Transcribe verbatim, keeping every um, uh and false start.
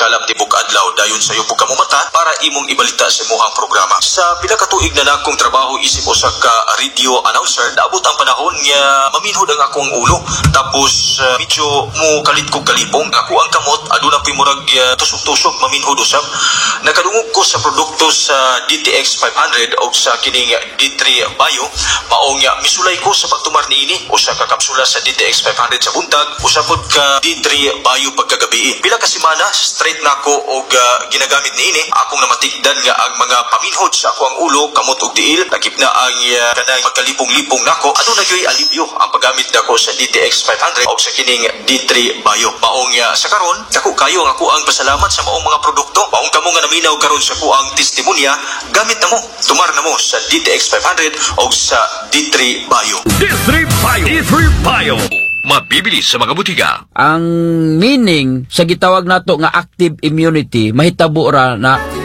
pagkaalam tibok adlaw dayon sayo pug kamumata para imong ibalita sa imong programa. Sa pila ka tuig na nakong trabaho isip usa ka radio announcer, naabot ang panahon nga maminhod ang akong ulo. Tapos uh, medyo mo kalit kog kalipong. Ako ang kamot aduna pay murag uh, tusok-tusok maminhod usab. Nakadungog ko sa produkto sa D T X five hundred o sa kining D three Bio, maong uh, misulay ko sa pagtumar niini usa ka kapsula sa D T X five hundred sa buntag, usa pod ka D three Bio pagkagabi. Pila ka semana straight na ko og uh, ginagamit niini, akong namatigdan nga ang mga paminhod sa ako ang ulo kamot og diil, nakip na ang uh, kanang pagkalipong-lipong nako. Ano na gyoy alibyo ang paggamit nako sa D T X five hundred o sa kining D three Bio. Maong uh, sa karon dako kayo ang ako ang pasalamat sa maong mga produkto. Maong kamo nga naminaw karon sa ko ang testimonya, gamit na mo, tumar na mo sa D T X five hundred o sa D three Bio. D three Bio. D three Bio. Mabibili sa mga butika. Ang meaning sa gitawag nato nga active immunity, mahitabo ra na